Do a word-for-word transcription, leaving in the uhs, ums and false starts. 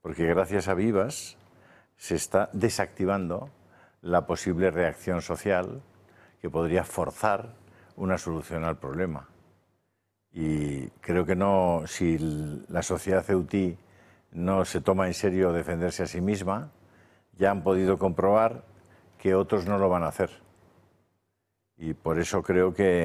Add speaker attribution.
Speaker 1: porque gracias a Vivas se está desactivando la posible reacción social que podría forzar una solución al problema. Y creo que no, si la sociedad ceutí no se toma en serio defenderse a sí misma, ya han podido comprobar que otros no lo van a hacer. Y por eso creo que